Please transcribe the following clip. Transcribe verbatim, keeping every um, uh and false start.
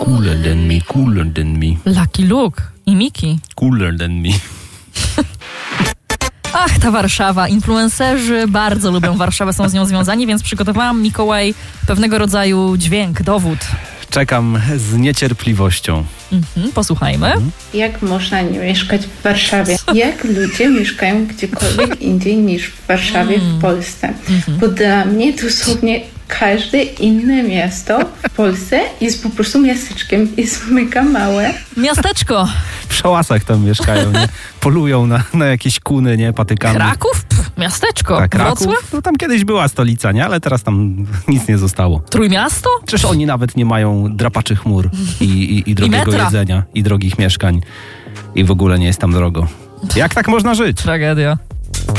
Cooler than me, cooler than me. Lucky Luke i Miki. Cooler than me. Ach, ta Warszawa. Influencerzy bardzo lubią Warszawę, są z nią związani, więc przygotowałam, Mikołaj, pewnego rodzaju dźwięk, dowód. Czekam z niecierpliwością. Mhm, posłuchajmy. Mhm. Jak można nie mieszkać w Warszawie? Jak ludzie mieszkają gdziekolwiek indziej niż w Warszawie, mm. w Polsce? Mm-hmm. Bo dla mnie dosłownie każde inne miasto w Polsce jest po prostu miasteczkiem, jest mega małe. Miasteczko. W szałasach tam mieszkają, nie? Polują na, na jakieś kuny, nie? Patykami. Kraków? Pff, miasteczko. Tak, Kraków? Wrocław? No tam kiedyś była stolica, nie? Ale teraz tam nic nie zostało. Trójmiasto? Czyż oni nawet nie mają drapaczy chmur i, i, i drogiego I jedzenia i drogich mieszkań i w ogóle nie jest tam drogo. Jak tak można żyć? Tragedia.